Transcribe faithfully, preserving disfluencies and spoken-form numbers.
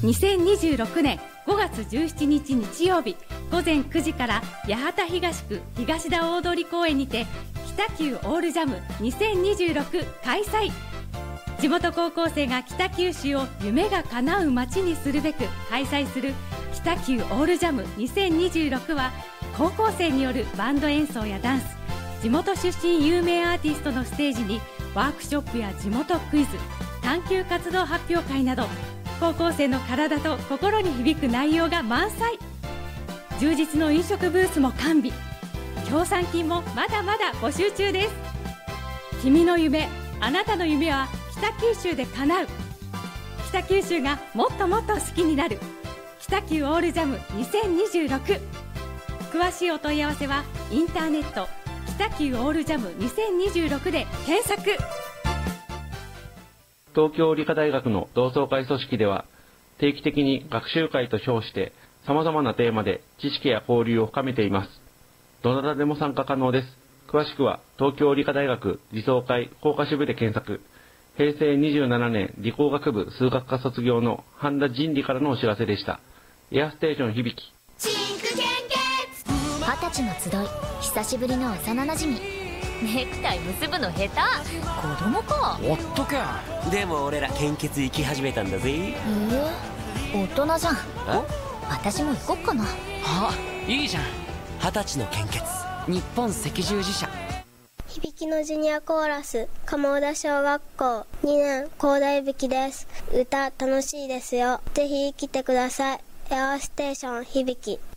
にせんにじゅうろくねんごがつじゅうしちにち日曜日ごぜんくじから八幡東区東田大通公園にて北九オールジャムにせんにじゅうろく開催。地元高校生が北九州を夢が叶う街にするべく開催する北九オールジャムにせんにじゅうろくは、高校生によるバンド演奏やダンス、地元出身有名アーティストのステージにワークショップや地元クイズ、探究活動発表会など、高校生の体と心に響く内容が満載。充実の飲食ブースも完備。協賛金もまだまだ募集中です。君の夢、あなたの夢は北九州で叶う。北九州がもっともっと好きになる北九オールジャムにせんにじゅうろく。詳しいお問い合わせはインターネット北九オールジャムにせんにじゅうろくで検索。 東京理科大学の同窓会組織では、定期的に学習会と称して様々なテーマで知識や交流を深めています。どなたでも参加可能です。詳しくは東京理科大学理想会工科支部で検索。へいせいにじゅうななねん理工学部数学科卒業の半田仁理からのお知らせでした。エアステーション響き。 二十歳の集い、久しぶりの幼なじみ。ネクタイ結ぶの下手、子供か。 おっとけ。 でも俺ら献血行き始めたんだぜ。 えー、大人じゃん。私も行こっかな。 あ、いいじゃん。 二十歳の献血、 日本赤十字社。 響きのジュニアコーラス、鴨田小学校にねん高大吹です。歌楽しいですよ。ぜひ来てください。エアーステーション響き。